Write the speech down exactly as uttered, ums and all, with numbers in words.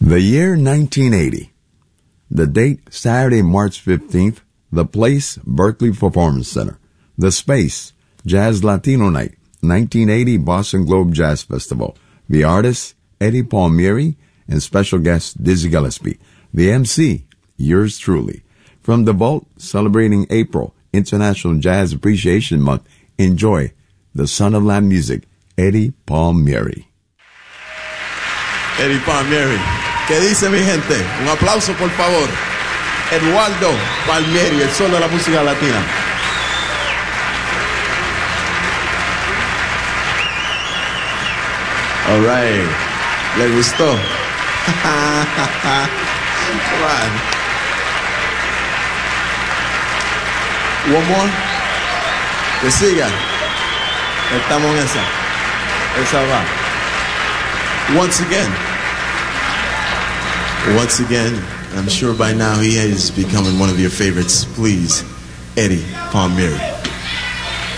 The year nineteen eighty. The date, Saturday, March fifteenth. The place, Berkeley Performance Center. The space, Jazz Latino Night, nineteen eighty Boston Globe Jazz Festival. The artist, Eddie Palmieri, and special guest, Dizzy Gillespie. The M C, yours truly. From the vault, celebrating April, International Jazz Appreciation Month, enjoy the son of Latin music, Eddie Palmieri. Eddie Palmieri. ¿Qué dice mi gente? Un aplauso, por favor. Eduardo Palmieri, el sol de la música latina. All right. ¿Le gustó? Come on. One more. Que siga. Estamos en esa. Esa va. Once again. Once again, I'm sure by now he is becoming one of your favorites. Please, Eddie Palmieri.